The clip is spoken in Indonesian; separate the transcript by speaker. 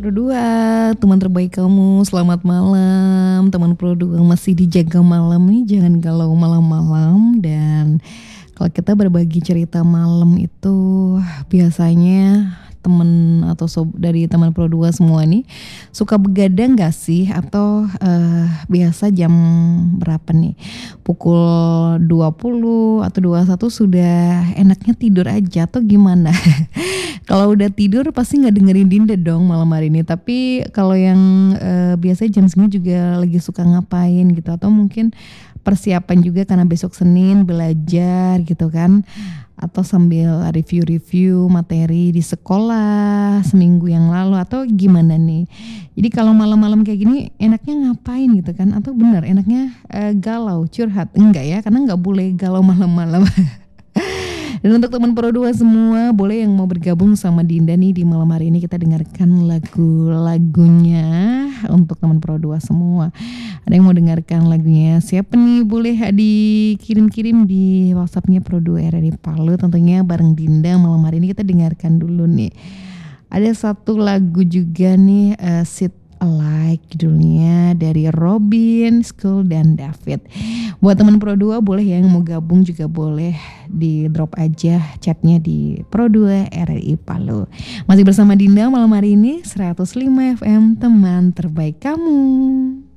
Speaker 1: Pro 2, teman terbaik kamu, selamat malam. Teman Pro 2 masih dijaga malam nih, jangan galau malam-malam. Dan kalau kita berbagi cerita malam itu biasanya temen atau dari teman Pro 2 semua nih suka begadang gak sih? Atau biasa jam berapa nih? Pukul 20 atau 21 sudah enaknya tidur aja atau gimana? Kalau udah tidur pasti nggak dengerin Dinda dong malam hari ini. Tapi kalau yang biasanya jam segini juga lagi suka ngapain gitu, atau mungkin persiapan juga karena besok Senin belajar gitu kan, atau sambil review-review materi di sekolah seminggu yang lalu, atau gimana nih? Jadi kalau malam-malam kayak gini enaknya ngapain gitu kan? Atau benar enaknya galau, curhat? Enggak ya, karena nggak boleh galau malam-malam. Dan untuk teman Pro 2 semua, boleh yang mau bergabung sama Dinda nih di malam hari ini, kita dengarkan lagu-lagunya untuk teman Pro 2 semua. Ada yang mau dengarkan lagunya siapa nih? Boleh dikirim-kirim di WhatsAppnya Pro 2 RRI Palu, tentunya bareng Dinda malam hari ini. Kita dengarkan dulu nih. Ada satu lagu juga nih, Sit Alike judulnya, dari Robin, School dan David. Buat teman Pro 2 boleh yang mau gabung juga boleh di drop aja chatnya di Pro 2 RRI Palu. Masih bersama Dinda malam hari ini 105 FM, teman terbaik kamu.